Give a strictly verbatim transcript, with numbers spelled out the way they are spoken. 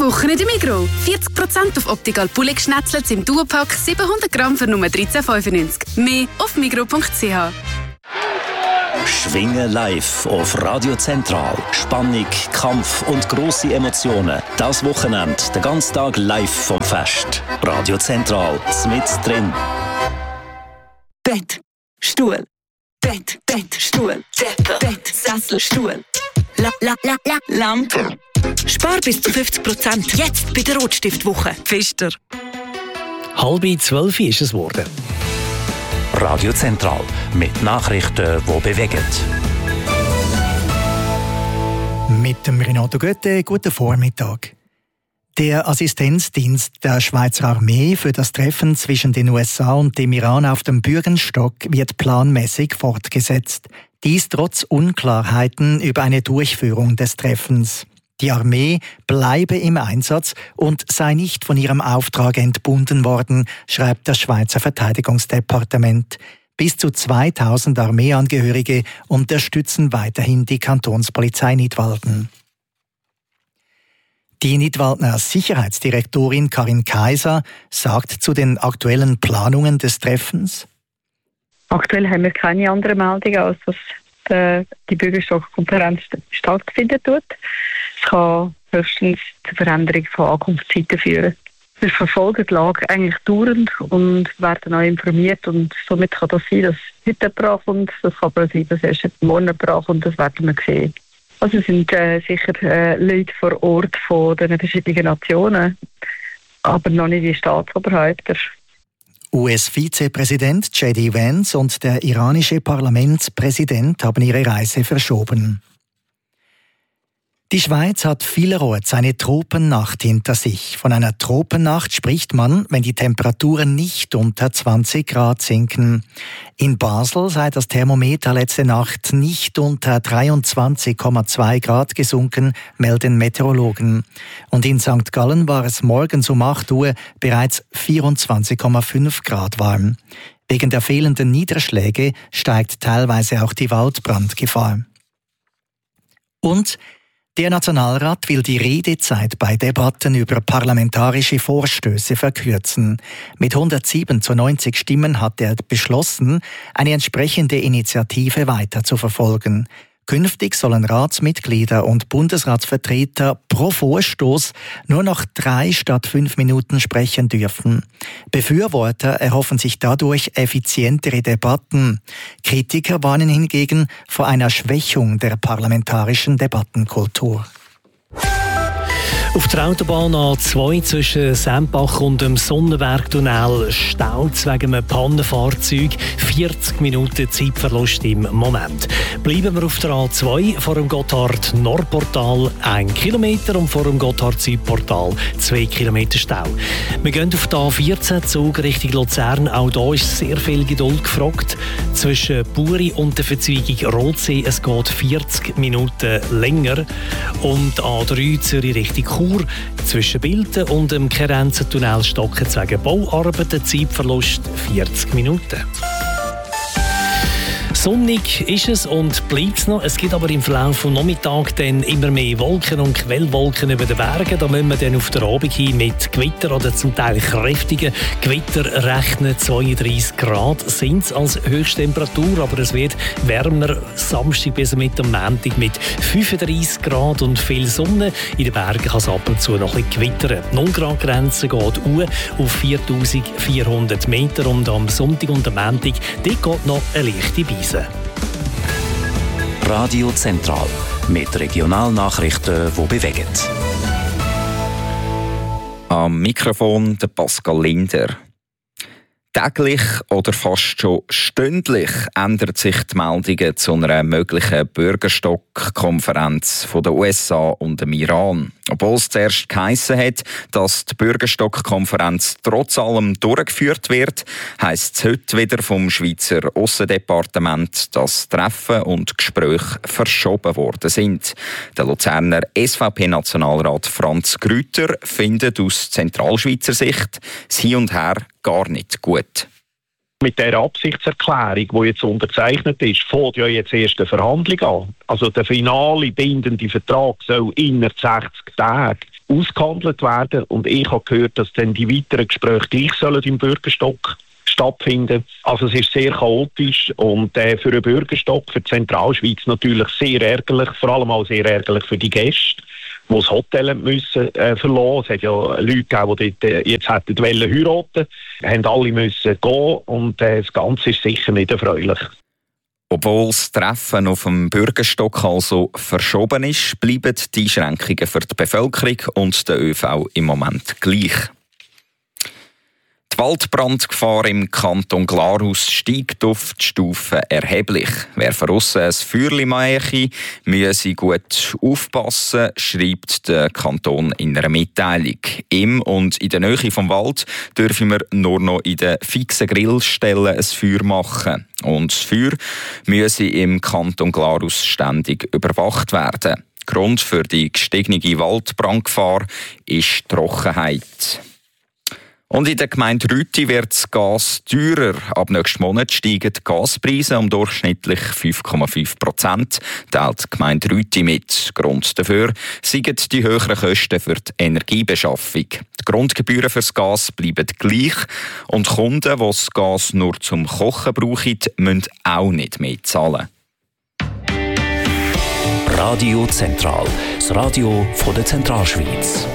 Woche in der Migros. vierzig Prozent auf Optical Poulet Schnetzlets im Duopack, siebenhundert Gramm für nur dreizehn fünfundneunzig. Mehr auf migros punkt c h. Schwingen live auf Radio Zentral. Spannung, Kampf und grosse Emotionen. Das Wochenende, den ganzen Tag live vom Fest. Radio Zentral, mit drin. Bett, Stuhl, Bett, Bett, Stuhl, Decke, Bett, Sessel, Stuhl, la, la, la, la, Lampe. Spar bis zu fünfzig Prozent. Jetzt bei der Rotstiftwoche. Pfister. Halb zwölf ist es geworden. Radio Zentral mit Nachrichten, die bewegen. Mit dem Renato Götte, guten Vormittag. Der Assistenzdienst der Schweizer Armee für das Treffen zwischen den U S A und dem Iran auf dem Bürgenstock wird planmäßig fortgesetzt. Dies trotz Unklarheiten über eine Durchführung des Treffens. Die Armee bleibe im Einsatz und sei nicht von ihrem Auftrag entbunden worden, schreibt das Schweizer Verteidigungsdepartement. Bis zu zweitausend Armeeangehörige unterstützen weiterhin die Kantonspolizei Nidwalden. Die Nidwaldner Sicherheitsdirektorin Karin Kaiser sagt zu den aktuellen Planungen des Treffens: Aktuell haben wir keine anderen Meldungen, als dass äh, die Bürgerstockkonferenz stattfinden tut. Es kann höchstens zur Veränderung von Ankunftszeiten führen. Wir verfolgen die Lage eigentlich dauernd und werden auch informiert. Und somit kann das sein, dass heute jemand ankommt. Das kann aber sein, dass erst morgen jemand ankommt. Das werden wir sehen. Also es sind äh, sicher äh, Leute vor Ort von den verschiedenen Nationen, aber noch nicht die Staatsoberhäupter. U S-Vizepräsident J D Vance und der iranische Parlamentspräsident haben ihre Reise verschoben. Die Schweiz hat vielerorts eine Tropennacht hinter sich. Von einer Tropennacht spricht man, wenn die Temperaturen nicht unter zwanzig Grad sinken. In Basel sei das Thermometer letzte Nacht nicht unter dreiundzwanzig Komma zwei Grad gesunken, melden Meteorologen. Und in Sankt Gallen war es morgens um acht Uhr bereits vierundzwanzig Komma fünf Grad warm. Wegen der fehlenden Niederschläge steigt teilweise auch die Waldbrandgefahr. Und der Nationalrat will die Redezeit bei Debatten über parlamentarische Vorstöße verkürzen. Mit hundertsieben zu neunzig Stimmen hat er beschlossen, eine entsprechende Initiative weiter zu verfolgen. Künftig sollen Ratsmitglieder und Bundesratsvertreter pro Vorstoß nur noch drei statt fünf Minuten sprechen dürfen. Befürworter erhoffen sich dadurch effizientere Debatten. Kritiker warnen hingegen vor einer Schwächung der parlamentarischen Debattenkultur. Auf der Autobahn A zwei zwischen Sempach und dem Sonnenbergtunnel staut es wegen einem Pannenfahrzeug. vierzig Minuten Zeitverlust im Moment. Bleiben wir auf der A zwei vor dem Gotthard-Nordportal ein Kilometer und vor dem Gotthard-Südportal zwei Kilometer Stau. Wir gehen auf den A vierzehn Zug Richtung Luzern. Auch da ist sehr viel Geduld gefragt. Zwischen Buri und der Verzweigung Rotsee es geht vierzig Minuten länger. Und A drei Zürich Richtung Chur. Zwischen Bilten und dem Kerenzentunnel stocken wegen Bauarbeiten Zeitverlust vierzig Minuten. Sonnig ist es und bleibt es noch. Es gibt aber im Verlauf des Nachmittags dann immer mehr Wolken und Quellwolken über den Bergen. Da müssen wir dann auf der Abend hin mit Gewitter oder zum Teil kräftigen Gewitter rechnen. zweiunddreissig Grad sind es als Höchsttemperatur, aber es wird wärmer Samstag bis mit am Montag mit fünfunddreissig Grad und viel Sonne. In den Bergen kann es ab und zu noch ein bisschen gewittern. Die null Grad Grenze geht hoch auf viertausendvierhundert Meter und am Sonntag und am Montag dort geht noch eine leichte Beise. Radio Zentral mit Regionalnachrichten, die bewegen. Am Mikrofon der Pascal Linder. Täglich oder fast schon stündlich ändern sich die Meldungen zu einer möglichen Bürgerstock-Konferenz der U S A und dem Iran. Obwohl es zuerst geheissen hat, dass die Bürgerstock-Konferenz trotz allem durchgeführt wird, heisst es heute wieder vom Schweizer Aussendepartement, dass Treffen und Gespräche verschoben worden sind. Der Luzerner S V P-Nationalrat Franz Grüter findet aus Zentralschweizer Sicht das Hin und Her gar nicht gut. Mit der Absichtserklärung, die jetzt unterzeichnet ist, fängt ja jetzt erst eine Verhandlung an. Also der finale bindende Vertrag soll innerhalb sechzig Tagen ausgehandelt werden. Und ich habe gehört, dass dann die weiteren Gespräche gleich sollen im Bürgerstock stattfinden. Also es ist sehr chaotisch und äh, für einen Bürgerstock, für die Zentralschweiz natürlich sehr ärgerlich, vor allem auch sehr ärgerlich für die Gäste, die das Hotel müssen äh, verlassen. Es hat ja Leute gegeben, die dort, äh, jetzt hätten wollen heiraten, haben alle müssen gehen und äh, das Ganze ist sicher nicht erfreulich. Obwohl das Treffen auf dem Bürgerstock also verschoben ist, bleiben die Einschränkungen für die Bevölkerung und den ÖV im Moment gleich. Die Waldbrandgefahr im Kanton Glarus steigt auf die Stufe erheblich. Wer von aussen ein Feuerli mache, müsse gut aufpassen, schreibt der Kanton in einer Mitteilung. Im und in der Nähe vom Wald dürfen wir nur noch in den fixen Grillstellen ein Feuer machen. Und das Feuer müsse im Kanton Glarus ständig überwacht werden. Grund für die gestiegene Waldbrandgefahr ist die Trockenheit. Und in der Gemeinde Rüti wird das Gas teurer. Ab nächsten Monat steigen die Gaspreise um durchschnittlich fünf Komma fünf Prozent, teilt die Gemeinde Rüti mit. Grund dafür sind die höheren Kosten für die Energiebeschaffung. Die Grundgebühren für das Gas bleiben gleich und Kunden, die das Gas nur zum Kochen brauchen, müssen auch nicht mehr zahlen. Radio Zentral, das Radio von der Zentralschweiz.